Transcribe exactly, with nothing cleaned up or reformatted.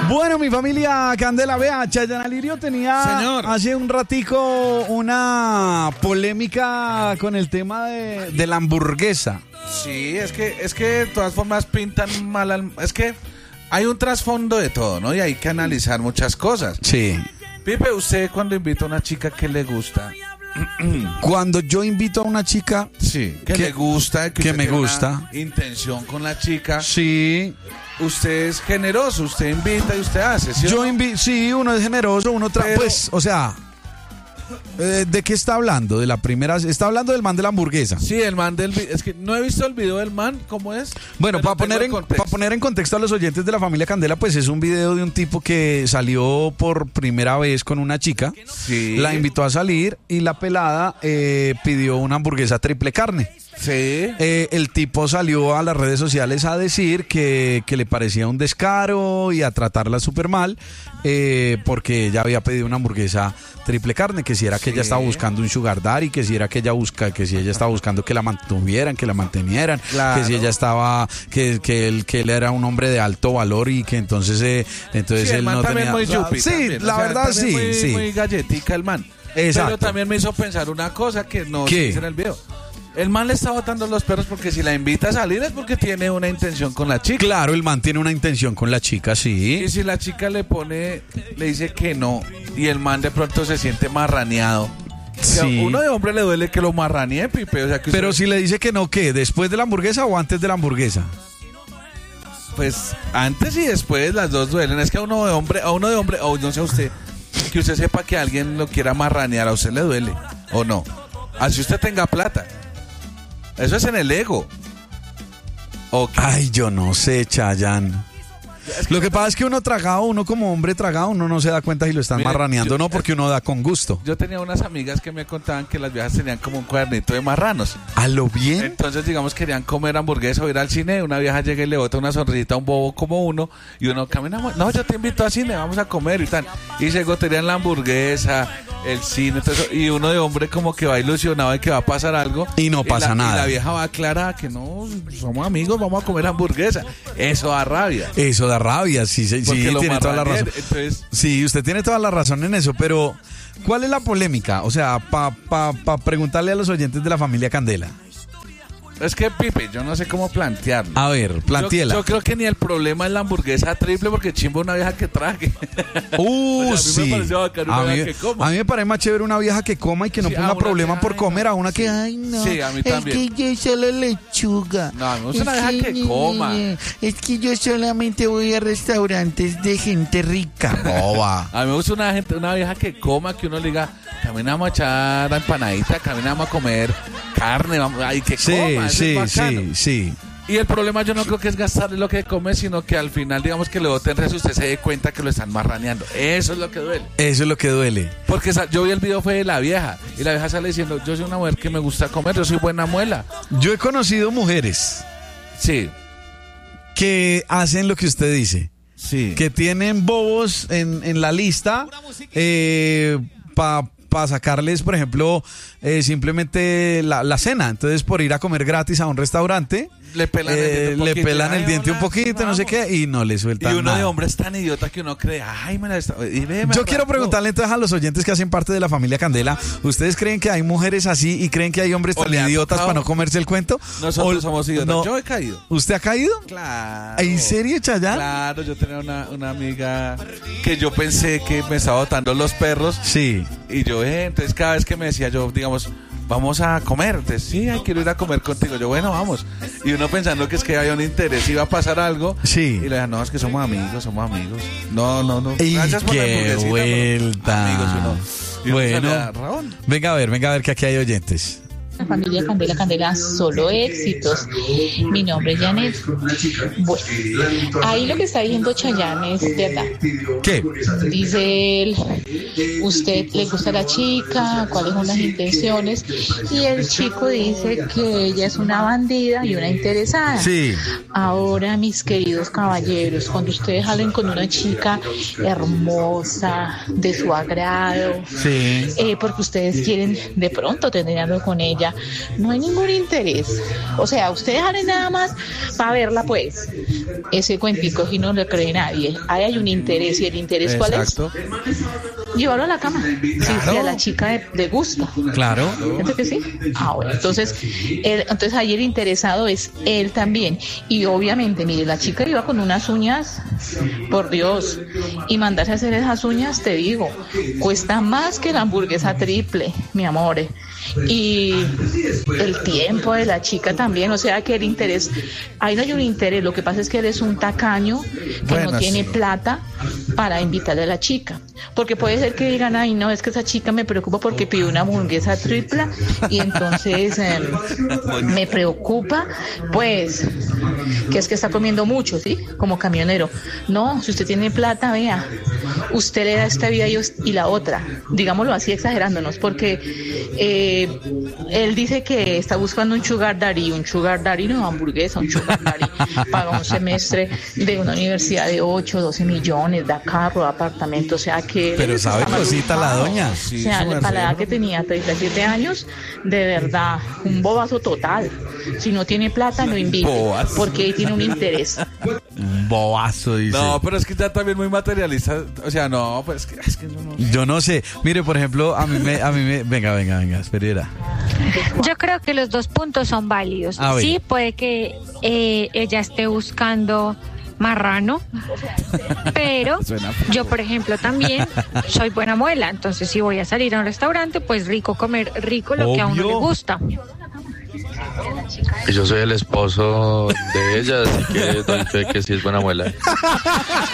Bueno, mi familia Candela, vea, Chayanne Alirio tenía Señor. hace un ratico una polémica con el tema de, de la hamburguesa. Sí, es que, es que de todas formas pintan mal al... Es que hay un trasfondo de todo, ¿no? Y hay que analizar muchas cosas. Sí. Pipe, usted cuando invita a una chica que le gusta... Cuando yo invito a una chica... Sí, que, que le gusta, que, que usted me tiene gusta. una intención con la chica. Sí. Usted es generoso, usted invita y usted hace, ¿sí? Yo invito, sí, uno es generoso, uno trae, Pero- pues, o sea, eh, ¿de qué está hablando? De la primera, está hablando del man de la hamburguesa. Sí, el man del... vi- Es que no he visto el video del man, ¿cómo es? Bueno, Pero para tengo poner, el en, contexto. para poner en contexto a los oyentes de la familia Candela, pues es un video de un tipo que salió por primera vez con una chica, Sí. la invitó a salir y la pelada eh, pidió una hamburguesa triple carne. Sí. Eh, el tipo salió a las redes sociales a decir que, que le parecía un descaro y a tratarla súper mal eh, porque ella había pedido una hamburguesa triple carne, que si era que Sí. ella estaba buscando un sugar daddy, que si era que ella busca, que si ella estaba buscando que la mantuvieran, que la mantenieran, Claro. que si ella estaba, que, que, él, que él era un hombre de alto valor y que entonces, eh, entonces Sí, el él man no también tenía... muy yupi, sí, también, la o sea, verdad también sí, muy, sí. muy galletica el man. Exacto. Pero también me hizo pensar una cosa que no ¿Qué? se dice en el video. El man le está botando los perros porque si la invita a salir es porque tiene una intención con la chica. Claro, el man tiene una intención con la chica, sí. Y si la chica le pone, le dice que no, y el man de pronto se siente marraneado. O sea, Sí. uno de hombre le duele que lo marranee, Pipe. O sea, que Pero usted- si le dice que no, ¿qué? ¿Después de la hamburguesa o antes de la hamburguesa? pues antes y después las dos duelen. Es que a uno de hombre, a uno de hombre, o no sé usted, que usted sepa que alguien lo quiera marranear, a usted le duele, ¿o no? Así usted tenga plata. Eso es en el ego. Ok. Ay, yo no sé, Chayanne. Lo que pasa es que uno tragado, uno como hombre tragado, uno no se da cuenta si lo están Mire, marraneando o yo- no, porque uno da con gusto. Yo tenía unas amigas que me contaban que las viejas tenían como un cuadernito de marranos. ¿A lo bien? Entonces, digamos, querían comer hamburguesa o ir al cine. Una vieja llega y le bota una sonrisita a un bobo como uno. Y uno camina, no, yo te invito al cine, vamos a comer y tal. Y se goterían la hamburguesa, el cine, todo eso. Y uno de hombre como que va ilusionado de que va a pasar algo. Y no pasa la, nada. Y la vieja va aclarada que no, somos amigos, vamos a comer hamburguesa. Eso da rabia. Eso da rabia, sí, sí, sí, Porque lo tiene toda la marraneen. razón. Entonces, Sí, usted tiene toda la razón en eso, pero ¿cuál es la polémica? O sea, para pa, pa preguntarle a los oyentes de la familia Candela. es que, Pipe, yo no sé cómo plantearlo. A ver, plantéela. Yo, yo creo que ni el problema es la hamburguesa triple porque chimba una vieja que trague. Uh, O sea, a mí me sí. pareció bacano una A mí, vieja que coma. a mí me parece más chévere una vieja que coma y que no Sí, a ponga una problema que, por ay, comer, no. a una que, ay, no. Sí, a mí también. Es que yo solo lechuga. No, a mí me gusta Es una vieja que coma. Es que yo solamente voy a restaurantes de gente rica. Boba. A mí me gusta una gente, una vieja que coma, que uno le diga, caminamos a echar empanadita, caminamos a comer carne, vamos, ay, que Sí, coma, eso sí, es bacano. sí, sí. Y el problema yo no creo que es gastarle lo que come, sino que al final, digamos, que le boten rezo, usted se dé cuenta que lo están marraneando. Eso es lo que duele. Eso es lo que duele. Porque sa- yo vi el video fue de la vieja, y la vieja sale diciendo, yo soy una mujer que me gusta comer, yo soy buena muela. Yo he conocido mujeres Sí, que hacen lo que usted dice, sí. que tienen bobos en, en la lista eh, para sacarles, por ejemplo, eh, simplemente la, la cena. Entonces, por ir a comer gratis a un restaurante, Le pelan el eh, diente un le poquito, pelan el ay, diente un hola, poquito, no sé vamos. qué, y no le Y sueltan uno nada. de hombre es tan idiota que uno cree, ay, me la está... y ve, me Yo quiero arrancó. preguntarle entonces a los oyentes que hacen parte de la familia Candela, ¿ustedes creen que hay mujeres así y creen que hay hombres O tan le ha idiotas tocado. para no comerse el cuento? Nosotros O- somos idiotas. no. Yo he caído. ¿Usted ha caído? Claro. ¿En serio, Chayanne? Claro, yo tenía una, una amiga que yo pensé que me estaba botando los perros. Sí. Y yo, eh, entonces cada vez que me decía yo, digamos, vamos a comer. Entonces, sí, ay, quiero ir a comer contigo. Yo, bueno, vamos. Y uno pensando que es que había un interés, iba a pasar algo. Sí. Y le dije, no, es que somos amigos, somos amigos. No, no, no. ¡Y Gracias por la qué hamburguesita, pero vuelta! amigos, y uno- y uno Bueno. sale a Raón. Venga a ver, venga a ver que aquí hay oyentes. La familia Candela, Candela, solo éxitos. Mi nombre es Janet. Bueno, ahí lo que está diciendo Chayanne es verdad. ¿Qué? Dice él, usted le gusta a la chica, cuáles son las intenciones, y el chico dice que ella es una bandida y una interesada. Sí. Ahora, mis queridos caballeros, cuando ustedes salen con una chica hermosa, de su agrado, Sí. eh, porque ustedes quieren de pronto tener algo con ella, vea, no hay ningún interés. O sea, ustedes salen nada más para verla, pues. Ese cuentico si no le cree nadie. Ahí hay un interés, y el interés, ¿cuál Exacto. es? Llevarlo a la cama. Sí, sí, a la chica le, le gusta. Claro. ¿Siente que sí? Ah, bueno, entonces, él, entonces ahí el interesado es él también. Y obviamente, mire, la chica iba con unas uñas, por Dios, y mandarse a hacer esas uñas, te digo, cuesta más que la hamburguesa triple, mi amor. Y el tiempo de la chica también, o sea que el interés, ahí no hay un interés, lo que pasa es que él es un tacaño que Bueno, no tiene sí. plata para invitarle a la chica, porque puede ser que digan, ay no, es que esa chica me preocupa porque pidió una hamburguesa tripla y entonces eh, me preocupa pues que es que está comiendo mucho, ¿sí? Como camionero. No, si usted tiene plata, vea, usted le da esta vida y, y la otra, digámoslo así exagerándonos, porque eh, él dice que está buscando un sugar daddy, un sugar daddy no hamburguesa, un sugar daddy paga un semestre de una universidad de ocho, doce millones, da carro, da apartamento, o sea que... Pero sabe cosita la doña. Sí, O sea, su para la edad merced. que tenía, treinta y siete años, de verdad, un bobazo total. Si no tiene plata, no invite, Bobazo. porque ahí tiene un interés. Un bobazo, dice. No, pero es que ya también muy materialista. O sea, no, pues es que, es que no, no. Yo no sé. Mire, por ejemplo, a mí me, a mí me, venga, venga, venga, espera. Yo creo que los dos puntos son válidos. A ver. Sí, puede que eh, ella esté buscando marrano, pero Suena yo, por ejemplo, también soy buena muela. Entonces, si voy a salir a un restaurante, pues rico comer rico lo que a uno Obvio. le gusta. Y yo soy el esposo de ella, así que doy fe que sí es buena abuela.